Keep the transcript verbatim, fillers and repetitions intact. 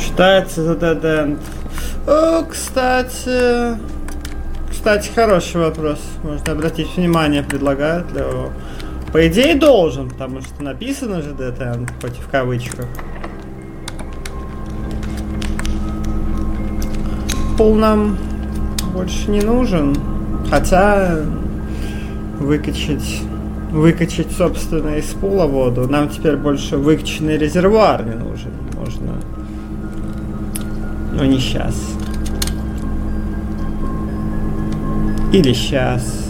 Считается за dead end. О, кстати... Кстати, хороший вопрос. Можно обратить внимание, предлагают для его. По идее должен, потому что написано же dead end, хоть и в кавычках. Пул нам больше не нужен. Хотя выкачать, выкачать собственно из пула воду. Нам теперь больше выкачанный резервуар не нужен. Можно. Но не сейчас. Или сейчас.